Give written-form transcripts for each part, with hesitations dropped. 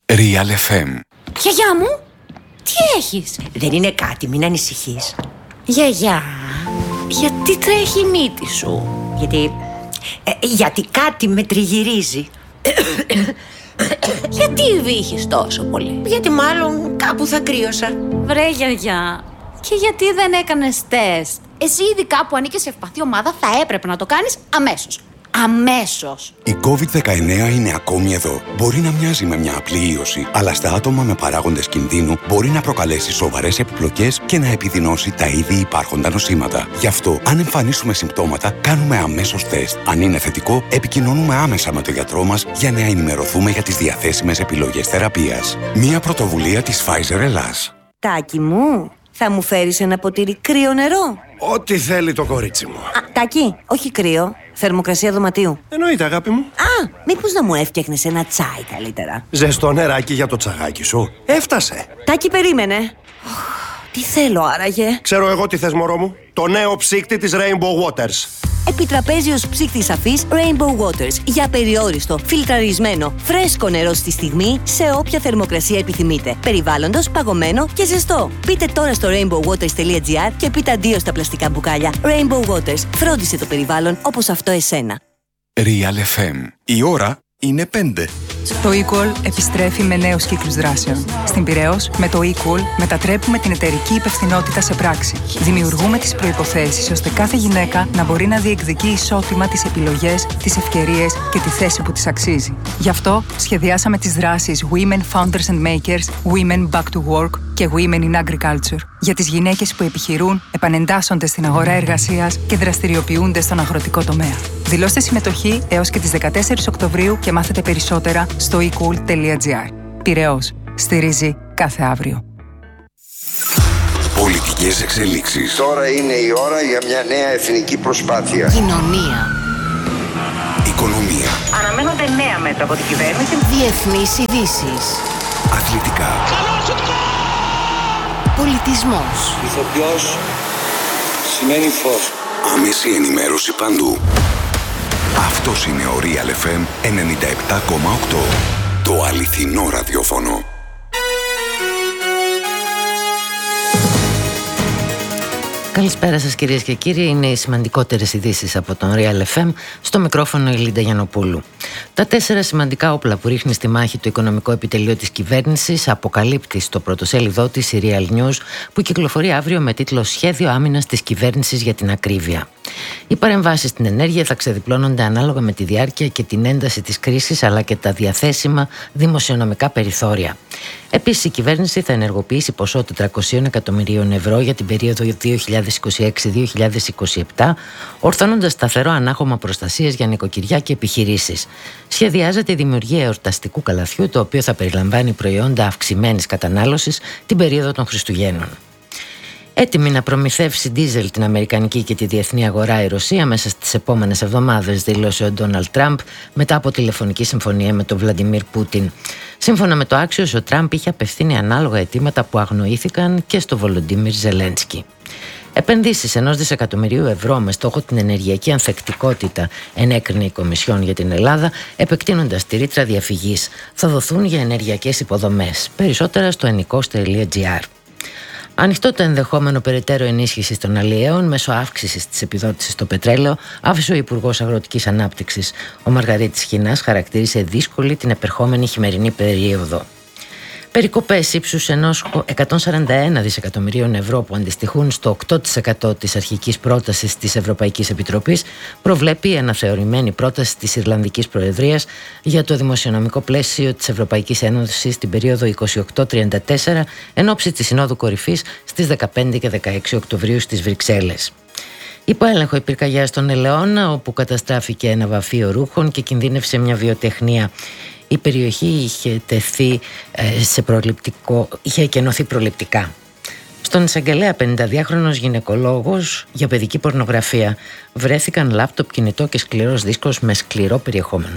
Real FM. Γιαγιά μου, τι έχεις? Δεν είναι κάτι, μην ανησυχείς. Γιαγιά, γιατί τρέχει η μύτη σου? Γιατί κάτι με τριγυρίζει. Γιατί βύχεις τόσο πολύ? Γιατί μάλλον κάπου θα κρύωσα. Βρε γιαγιά, και γιατί δεν έκανες τεστ? Εσύ ειδικά που ανήκεις σε ευπαθή ομάδα θα έπρεπε να το κάνεις αμέσως. Αμέσως. Η COVID-19 είναι ακόμη εδώ. Μπορεί να μοιάζει με μια απλή ίωση, αλλά στα άτομα με παράγοντες κινδύνου μπορεί να προκαλέσει σοβαρές επιπλοκές και να επιδεινώσει τα ήδη υπάρχοντα νοσήματα. Γι' αυτό, αν εμφανίσουμε συμπτώματα, κάνουμε αμέσως τεστ. Αν είναι θετικό, επικοινωνούμε άμεσα με τον γιατρό μας για να ενημερωθούμε για τις διαθέσιμες επιλογές θεραπείας. Μια πρωτοβουλία της Pfizer Ελλάς. Τάκη μου, θα μου φέρεις ένα ποτήρι κρύο νερό? Ό,τι θέλει το κορίτσι μου. Τάκη, όχι κρύο. Θερμοκρασία δωματίου. Εννοείται, αγάπη μου. Μήπως να μου έφτιαχνες ένα τσάι καλύτερα? Ζεστό νεράκι για το τσαγάκι σου. Έφτασε. Τάκη, περίμενε. Τι θέλω άραγε? Ξέρω εγώ τι θες, μωρό μου. Το νέο ψύκτη της Rainbow Waters. Επιτραπέζιος ψύκτης αφής Rainbow Waters. Για περιόριστο, φιλτραρισμένο, φρέσκο νερό στη στιγμή, σε όποια θερμοκρασία επιθυμείτε. Περιβάλλοντος, παγωμένο και ζεστό. Μπείτε τώρα στο rainbowwaters.gr και πείτε αντίο στα πλαστικά μπουκάλια. Rainbow Waters. Φρόντισε το περιβάλλον όπως αυτό εσένα. Real FM. Η ώρα είναι 5. Το eCall επιστρέφει με νέους κύκλους δράσεων. Στην Πειραιώς, με το eCall μετατρέπουμε την εταιρική υπευθυνότητα σε πράξη. Δημιουργούμε τις προϋποθέσεις ώστε κάθε γυναίκα να μπορεί να διεκδικεί ισότιμα τις επιλογές, τις ευκαιρίες και τη θέση που της αξίζει. Γι' αυτό σχεδιάσαμε τις δράσεις Women Founders and Makers, Women Back to Work και Women in Agriculture για τις γυναίκες που επιχειρούν, επανεντάσσονται στην αγορά εργασίας και δραστηριοποιούνται στον αγροτικό τομέα. Δηλώστε συμμετοχή έως και τις 14 Οκτωβρίου και μάθετε περισσότερα στο ecool.gr. Πειραιώς. Στηρίζει κάθε αύριο. Πολιτικές εξελίξεις. Τώρα είναι η ώρα για μια νέα εθνική προσπάθεια. Κοινωνία. Οικονομία. Αναμένονται νέα μέτρα από την κυβέρνηση. Διεθνείς ειδήσεις. Αθλητικά. Πολιτισμός. Ηθοποιός σημαίνει φως. Άμεση ενημέρωση παντού. Αυτός είναι ο Real FM 97,8. Το αληθινό ραδιόφωνο. Καλησπέρα σας κυρίες και κύριοι, είναι οι σημαντικότερες ειδήσεις από τον Real FM, στο μικρόφωνο η Λίντα Γιαννοπούλου. Τα 4 σημαντικά όπλα που ρίχνει στη μάχη το οικονομικό επιτελείο της κυβέρνησης αποκαλύπτει στο πρωτοσέλιδό της η Real News, που κυκλοφορεί αύριο με τίτλο «Σχέδιο άμυνας της κυβέρνησης για την ακρίβεια». Οι παρεμβάσεις στην ενέργεια θα ξεδιπλώνονται ανάλογα με τη διάρκεια και την ένταση της κρίσης, αλλά και τα διαθέσιμα δημοσιονομικά περιθώρια. Επίσης, η κυβέρνηση θα ενεργοποιήσει ποσό 400 εκατομμυρίων ευρώ για την περίοδο 2026-2027, ορθώνοντας σταθερό ανάχωμα προστασίας για νοικοκυριά και επιχειρήσεις. Σχεδιάζεται η δημιουργία εορταστικού καλαθιού, το οποίο θα περιλαμβάνει προϊόντα αυξημένης κατανάλωσης την περίοδο των Χριστουγέννων. Έτοιμη να προμηθεύσει ντίζελ την αμερικανική και τη διεθνή αγορά η Ρωσία μέσα στις επόμενες εβδομάδες, δήλωσε ο Ντόναλντ Τραμπ μετά από τηλεφωνική συμφωνία με τον Βλαντιμίρ Πούτιν. Σύμφωνα με το Axios, ο Τραμπ είχε απευθύνει ανάλογα αιτήματα που αγνοήθηκαν και στο Βολοντίμιρ Ζελένσκι. Επενδύσεις 1 δισεκατομμυρίου ευρώ με στόχο την ενεργειακή ανθεκτικότητα, ενέκρινε η Κομισιόν για την Ελλάδα, επεκτείνοντας τη ρήτρα διαφυγής. Θα δοθούν για ενεργειακές υποδομές. Περισσότερα στο ennikos.gr. Ανοιχτό το ενδεχόμενο περαιτέρω ενίσχυση των αλλιέων μέσω αύξησης της επιδότησης στο πετρέλαιο, άφησε ο Υπουργός Αγροτικής Ανάπτυξης. Ο Μαργαρίτης Χινάς χαρακτήρισε δύσκολη την επερχόμενη χειμερινή περίοδο. Περικοπές ύψους 141 δισεκατομμυρίων ευρώ, που αντιστοιχούν στο 8% της αρχικής πρότασης της Ευρωπαϊκής Επιτροπής, προβλέπει η αναθεωρημένη πρόταση της Ιρλανδικής Προεδρίας για το δημοσιονομικό πλαίσιο της Ευρωπαϊκής Ένωσης στην περίοδο 28-34, εν ώψη της Συνόδου Κορυφής στις 15 και 16 Οκτωβρίου στις Βρυξέλλες. Υπό έλεγχο η πυρκαγιά στον Ελαιώνα, όπου καταστράφηκε ένα βαφείο ρούχων και κινδύνευσε μια βιοτεχνία. Η περιοχή είχε εκενωθεί προληπτικά. Στον εισαγγελέα, 52χρονος γυναικολόγος για παιδική πορνογραφία. Βρέθηκαν λάπτοπ, κινητό και σκληρός δίσκος με σκληρό περιεχόμενο.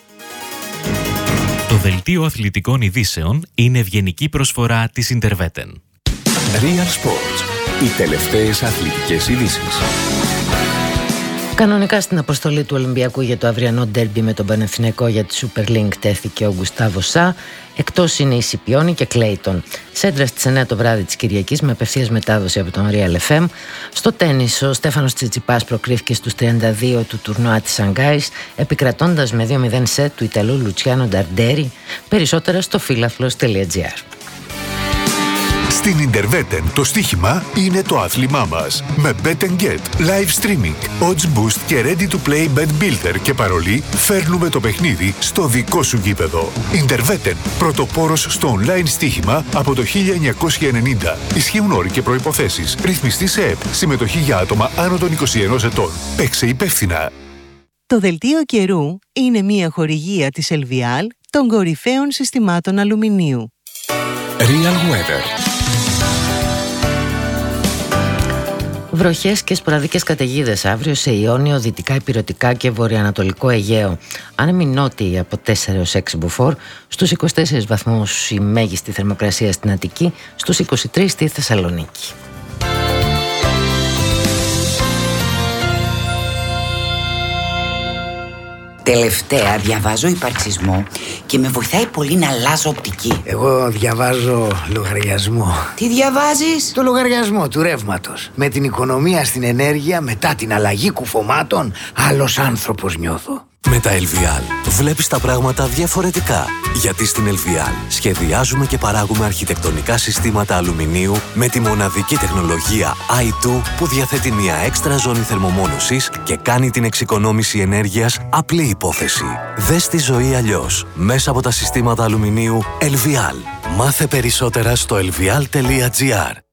Το δελτίο αθλητικών ειδήσεων είναι ευγενική προσφορά της Interveten. Real Sports. Οι τελευταίες αθλητικές ειδήσεις. Κανονικά στην αποστολή του Ολυμπιακού για το αυριανό ντέρμπι με τον Παναθηναϊκό για τη Super League τέθηκε ο Γκουστάβο Σα. Εκτός είναι η Σιπιόνι και Κλέιτον. Σέντρα στις 9 το βράδυ της Κυριακής με απευθείας μετάδοση από τον Real FM. Στο τένις ο Στέφανος Τσιτσιπάς προκρίθηκε στους 32 του τουρνουά της Σανγκάης, επικρατώντας με 2-0 σετ του Ιταλού Λουτσιάνο Νταρντέρι. Περισσότερα στο φίλαθλος.gr. Στην Ιντερβέτεν το στοίχημα είναι το άθλημά μας. Με Bet & Get, live streaming, odds boost και ready to play bet builder και παρολί φέρνουμε το παιχνίδι στο δικό σου γήπεδο. Ιντερβέτεν, πρωτοπόρος στο online στοίχημα από το 1990. Ισχύουν όροι και προϋποθέσεις. Ρυθμιστή σε ΕΠ. Συμμετοχή για άτομα άνω των 21 ετών. Παίξε υπεύθυνα. Το δελτίο καιρού είναι μια χορηγία της Ελβιάλ των κορυφαίων συστημάτων αλουμινίου. Real Weather. Βροχές και σποραδικές καταιγίδες αύριο σε Ιόνιο, δυτικά ηπειρωτικά και βορειοανατολικό Αιγαίο. Άνεμοι νότιοι από 4 έως 6 μποφόρ, στους 24 βαθμούς η μέγιστη θερμοκρασία στην Αττική, στους 23 στη Θεσσαλονίκη. Τελευταία διαβάζω υπαρξισμό και με βοηθάει πολύ να αλλάζω οπτική. Εγώ διαβάζω λογαριασμό. Τι διαβάζεις? Το λογαριασμό του ρεύματος. Με την οικονομία στην ενέργεια μετά την αλλαγή κουφωμάτων, άλλος άνθρωπος νιώθω. Με τα LVL βλέπεις τα πράγματα διαφορετικά. Γιατί στην LVL σχεδιάζουμε και παράγουμε αρχιτεκτονικά συστήματα αλουμινίου με τη μοναδική τεχνολογία i2 που διαθέτει μια έξτρα ζώνη θερμομόνωσης και κάνει την εξοικονόμηση ενέργειας απλή υπόθεση. Δες τη ζωή αλλιώς μέσα από τα συστήματα αλουμινίου LVL. Μάθε περισσότερα στο lvial.gr.